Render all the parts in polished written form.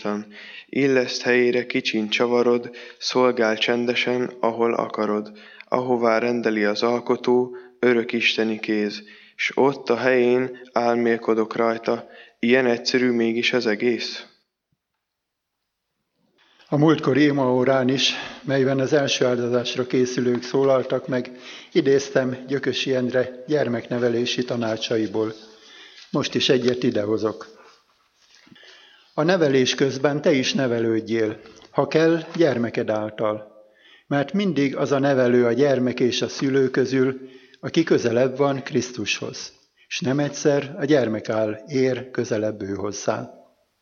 mostan. Illeszt helyére kicsin csavarod, szolgál csendesen, ahol akarod, ahová rendeli az alkotó, örök isteni kéz, s ott a helyén álmélkodok rajta, ilyen egyszerű mégis az egész. A múltkori imaórán is, melyben az első áldozásra készülők szólaltak meg, idéztem Gyökösi Endre gyermeknevelési tanácsaiból. Most is egyet idehozok. A nevelés közben te is nevelődjél, ha kell, gyermeked által. Mert mindig az a nevelő a gyermek és a szülő közül, aki közelebb van Krisztushoz, és nem egyszer a gyermek ér közelebb ő hozzá.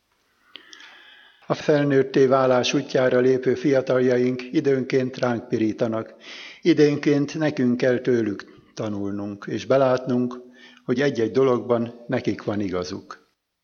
A felnőtté válás útjára lépő fiataljaink időnként ránk pirítanak, időnként nekünk kell tőlük tanulnunk, és belátnunk, hogy egy-egy dologban nekik van igazuk.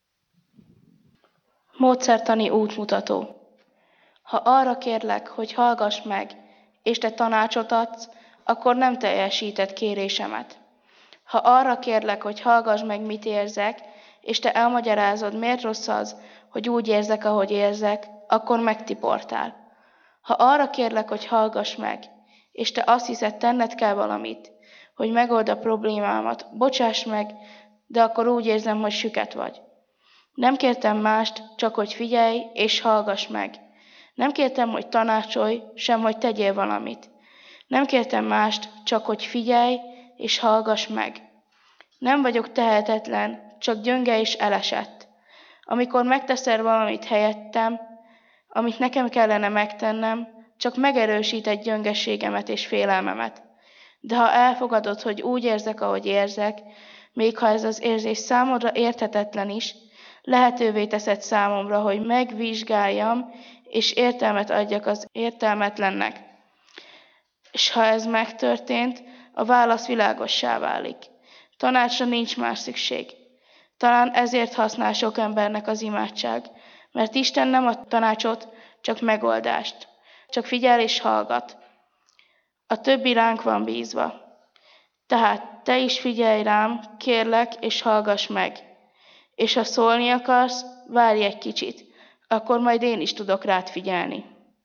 Módszertani útmutató. Ha arra kérlek, hogy hallgass meg, és te tanácsot adsz, akkor nem teljesíted kérésemet. Ha arra kérlek, hogy hallgass meg, mit érzek, és te elmagyarázod, miért rossz az, hogy úgy érzek, ahogy érzek, akkor megtiportál. Ha arra kérlek, hogy hallgass meg, és te azt hiszed, tenned kell valamit, hogy megold a problémámat, bocsáss meg, de akkor úgy érzem, hogy süket vagy. Nem kértem mást, csak hogy figyelj és hallgass meg. Nem kértem, hogy tanácsolj, sem hogy tegyél valamit. Nem kértem mást, csak hogy figyelj és hallgass meg. Nem vagyok tehetetlen, csak gyönge és elesett. Amikor megteszel valamit helyettem, amit nekem kellene megtennem, csak megerősíted gyöngességemet és félelmemet. De ha elfogadod, hogy úgy érzek, ahogy érzek, még ha ez az érzés számodra érthetetlen is, lehetővé teszed számomra, hogy megvizsgáljam, és értelmet adjak az értelmetlennek. És ha ez megtörtént, a válasz világossá válik. Tanácsra nincs más szükség. Talán ezért használ sok embernek az imádság, mert Isten nem ad tanácsot, csak megoldást. Csak figyel és hallgat. A többi ránk van bízva. Tehát te is figyelj rám, kérlek, és hallgass meg. És ha szólni akarsz, várj egy kicsit, akkor majd én is tudok rád figyelni.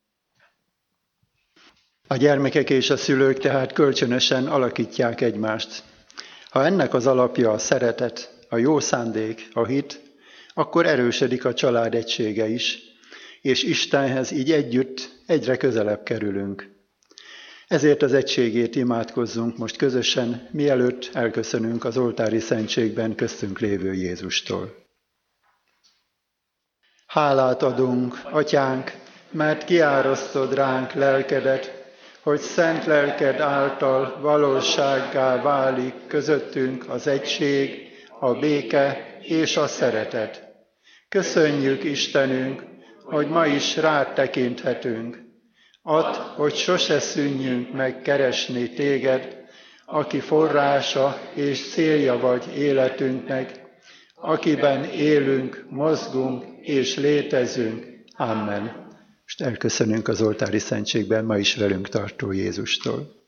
A gyermekek és a szülők tehát kölcsönösen alakítják egymást. Ha ennek az alapja a szeretet, a jó szándék, a hit, akkor erősödik a család egysége is, és Istenhez így együtt egyre közelebb kerülünk. Ezért az egységét imádkozzunk most közösen, mielőtt elköszönünk az oltári szentségben köztünk lévő Jézustól. Hálát adunk, Atyánk, mert kiárasztod ránk lelkedet, hogy szent lelked által valósággá válik közöttünk az egység, a béke és a szeretet. Köszönjük, Istenünk, hogy ma is rád tekinthetünk. Add, hogy sose szűnjünk meg keresni téged, aki forrása és célja vagy életünknek, akiben élünk, mozgunk és létezünk. Amen. Most elköszönünk az oltári szentségben ma is velünk tartó Jézustól.